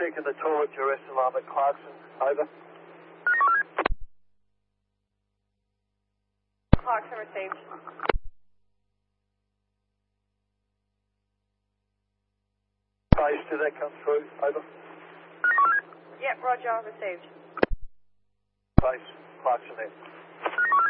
checking the toilet duress alarm at Clarkson. Over. Clarkson received. Base, did that come through? Over. Yep, roger, received. Base, Clarkson there.